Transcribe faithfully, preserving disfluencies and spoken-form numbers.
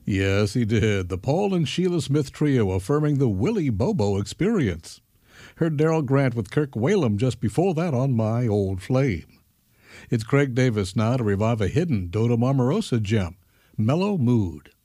Yes, he did. The Paul and Sheila Smith Trio affirming the Willie Bobo experience. Heard Daryl Grant with Kirk Whalum just before that on My Old Flame. It's Craig Davis now to revive a hidden Dota Marmarosa gem, Mellow Mood.